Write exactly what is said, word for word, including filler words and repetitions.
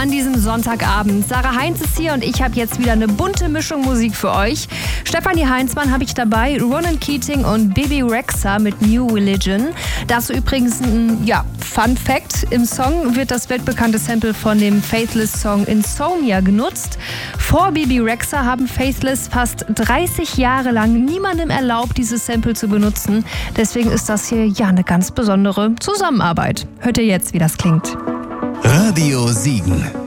an diesem Sonntagabend. Sarah Heinz ist hier und ich habe jetzt wieder eine bunte Mischung Musik für euch. Stefanie Heinzmann habe ich dabei, Ronan Keating und Bebe Rexha mit New Religion. Dazu übrigens ein ja, Fun Fact: Im Song wird das weltbekannte Sample von dem Faithless-Song Insomnia genutzt. Vor Bebe Rexha haben Faithless fast dreißig Jahre lang niemandem erlaubt, dieses Sample zu benutzen. Deswegen ist das hier ja eine ganz besondere Zusammenarbeit. Hört ihr jetzt, wie das klingt? Radio Siegen.